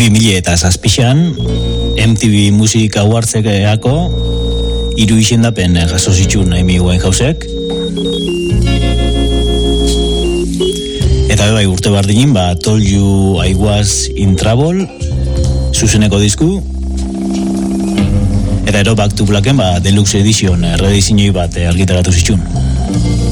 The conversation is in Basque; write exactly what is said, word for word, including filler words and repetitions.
bi mila eta zazpixan M T V Music Awardseako hiru izendapen jaso zituen Amy Winehousek. Eta bai urte bardinin, ba, Told You I Was in Trouble, zuzeneko disku, eta ero Back to Blacken, ba, Deluxe Edition, erredizinoi bat argitaratu zituen.